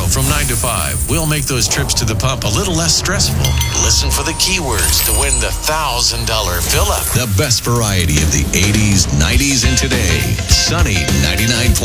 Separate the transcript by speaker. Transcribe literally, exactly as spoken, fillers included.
Speaker 1: from nine to five. We'll make those trips to the pump a little less stressful. Listen for the keywords to win the one thousand dollars fill-up. The best variety of the eighties, nineties, and today. Sunny ninety-nine point